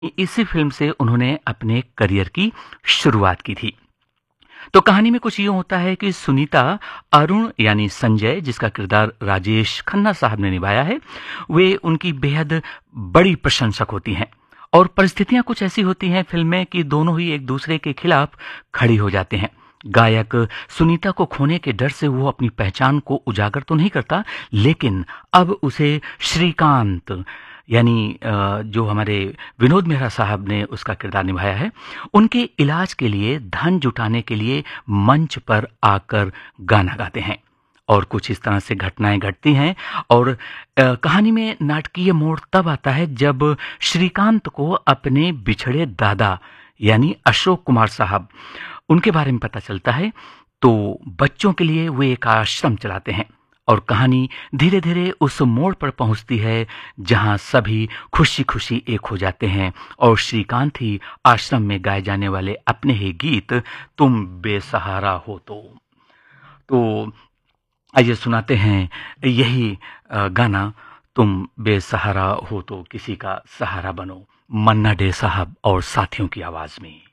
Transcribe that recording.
इसी फ़िल्म से उन्होंने अपने करियर की शुरुआत की थी। तो कहानी में कुछ यूँ होता है कि सुनीता अरुण यानी संजय जिसका किरदार राजेश खन्ना साहब ने निभाया है, वे उनकी बेहद बड़ी प्रशंसक होती हैं और परिस्थितियाँ कुछ ऐसी होती हैं फ़िल्म में कि दोनों ही एक-दूसरे के खिलाफ खड़ी हो जाते हैं। गायक सुनीता को खोने के डर से वो अपनी पहचान को उजागर तो नहीं करता, लेकिन अब उसे श्रीकांत यानी जो हमारे विनोद मेहरा साहब ने उसका किरदार निभाया है, उनके इलाज के लिए धन जुटाने के लिए मंच पर आकर गाना गाते हैं और कुछ इस तरह से घटनाएं घटती हैं और कहानी में नाटकीय मोड़ तब आता है जब श्रीकांत को अपने बिछड़े दादा यानी अशोक कुमार साहब उनके बारे में पता चलता है। तो बच्चों के लिए वे एक आश्रम चलाते हैं और कहानी धीरे धीरे उस मोड़ पर पहुंचती है जहां सभी खुशी खुशी एक हो जाते हैं और श्रीकांत ही आश्रम में गाए जाने वाले अपने ही गीत तुम बेसहारा हो तो आइए सुनाते हैं यही गाना तुम बेसहारा हो तो किसी का सहारा बनो, मन्ना डे साहब और साथियों की आवाज में।